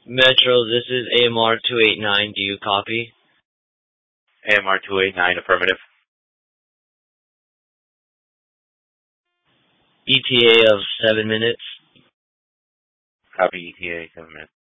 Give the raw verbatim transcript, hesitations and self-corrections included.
Metro, this is A M R two eight nine. Do you copy? A M R two eight nine, affirmative. E T A of seven minutes. Copy, E T A, seven minutes.